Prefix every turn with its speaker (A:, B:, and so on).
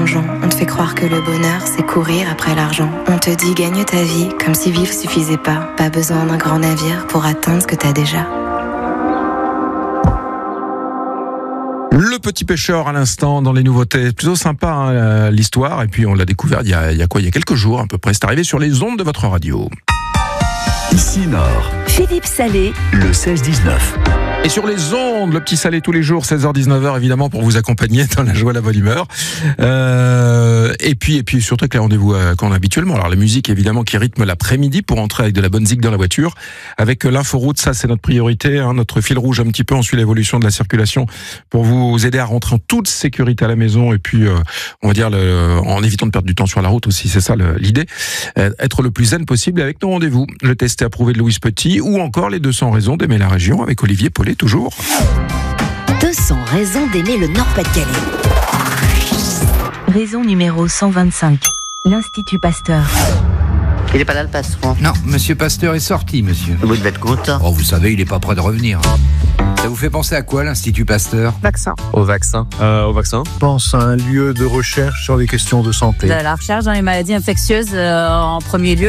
A: plongeon. On te fait croire que le bonheur, c'est courir après l'argent. On te dit gagne ta vie, comme si vivre suffisait pas. Pas besoin d'un grand navire pour atteindre ce que t'as déjà.
B: Le petit pêcheur à l'instant dans les nouveautés. Plutôt sympa l'histoire. Et puis on l'a découvert il y a quelques jours à peu près. C'est arrivé sur les ondes de votre radio.
C: Ici Nord.
D: Philippe Salé.
C: Le 16-19.
B: Et sur les ondes, le petit Salé tous les jours, 16h-19h évidemment pour vous accompagner dans la joie, la bonne humeur. Et puis surtout avec les rendez-vous qu'on a habituellement. Alors la musique évidemment qui rythme l'après-midi pour entrer avec de la bonne zik dans la voiture. Avec l'inforoute, ça c'est notre priorité, notre fil rouge un petit peu. On suit l'évolution de la circulation pour vous aider à rentrer en toute sécurité à la maison. Et puis on va dire en évitant de perdre du temps sur la route aussi, c'est ça l'idée. Être le plus zen possible avec nos rendez-vous. Le test est approuvé de Louise Petit ou encore les 200 raisons d'aimer la région avec Olivier Paulet. Toujours
D: 200 raisons d'aimer le Nord-Pas-de-Calais. Raison numéro 125. L'Institut Pasteur.
E: Il est pas là le patron?
F: Non, monsieur Pasteur est sorti, monsieur.
E: Vous devez être content.
F: Oh, vous savez, il est pas prêt de revenir. Ça vous fait penser à quoi, l'Institut Pasteur?
G: Vaccin.
H: Au vaccin. Au vaccin.
I: Je pense à un lieu de recherche sur les questions de santé.
G: La recherche dans les maladies infectieuses en premier lieu.